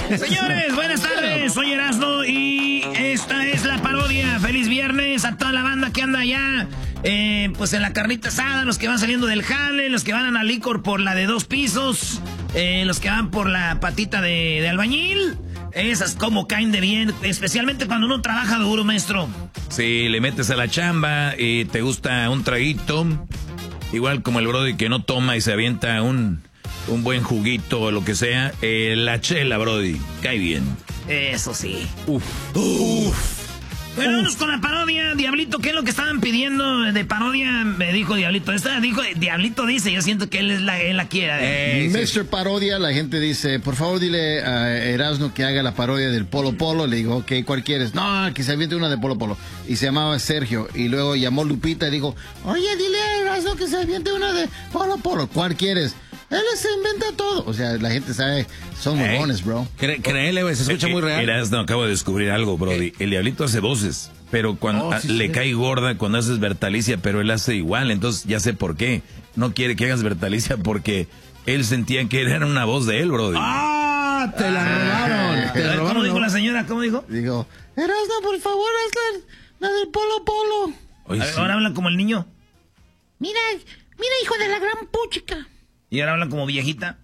Señores, buenas tardes. Soy Erasmo y esta es la parodia. Feliz viernes a toda la banda que anda allá. Pues en la carnita asada, los que van saliendo del jale, los que van a la licor por la de 2 pisos, los que van por la patita de albañil. Esas como caen de bien, especialmente cuando uno trabaja duro, maestro. Sí, le metes a la chamba y te gusta un traguito, igual como el brody que no toma y se avienta un buen juguito o lo que sea. La chela, brody, cae bien. Eso sí. Uf. Bueno, vamos con la parodia. Diablito, ¿qué es lo que estaban pidiendo de parodia? Me dijo Diablito. Diablito dice, yo siento que él la quiere. Mr. Parodia, la gente dice, por favor dile a Erasmo que haga la parodia del Polo Polo. Le digo, ok, ¿cuál quieres? No, que se aviente una de Polo Polo. Y se llamaba Sergio. Y luego llamó Lupita y dijo, oye, dile a Erasmo que se aviente una de Polo Polo. ¿Cuál quieres? Él se inventa todo. O sea, la gente sabe, son mormones, bro. Créele, güey, se escucha muy real. Erasmo, acabo de descubrir algo, brody. El Diablito hace voces, pero cuando le cae gorda cuando haces Bertalicia, pero él hace igual, entonces ya sé por qué. No quiere que hagas Bertalicia porque él sentía que era una voz de él, brody. ¡Ah! Te la robaron. Te robaron. ¿Cómo dijo la señora? ¿Cómo dijo? Digo, Erasmo, por favor, haz la del Polo Polo. Oye, ahora habla como el niño. Mira, hijo de la gran puchica. Y ahora habla como viejita.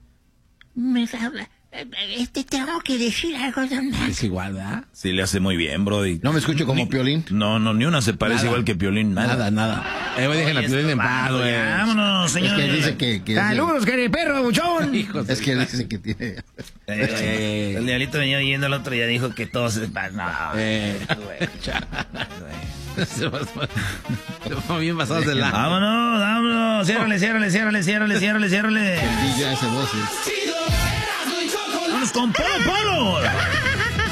Tengo que decir algo. Es igual, ¿verdad? Sí, le hace muy bien, brody. ¿No me escucho como Piolín? No, ni una se parece igual que Piolín. Nada. Dejen a Piolín en paz, güey. Vámonos, señores. Es que dice que ¡Saludos, que perro, buchón! Es que dice que tiene... El Diablito venía yendo al otro y ya dijo que todos... Se fue bien pasados de la... Vámonos. Ciérrale. El DJ hace voces. Vamos con Polo Polo.